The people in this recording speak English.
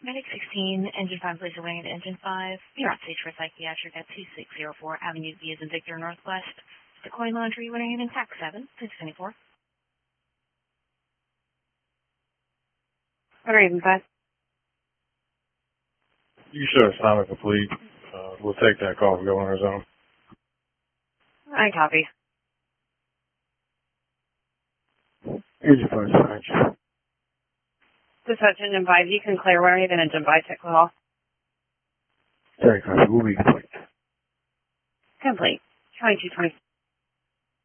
Medic 16, Engine 5, please awaiting at Engine 5. You're on stage for psychiatric at 2604 Avenue V as in Victor Northwest. The coin laundry, winning in TAC 7, 624. What are you, 5? You should assignment complete. We'll take that call if we go on our zone. I copy. Engine 5, Sarge. Dispatch Engine 5, you can clear where even Engine 5 took call. Sorry, copy. We'll be complete. Complete. 2220.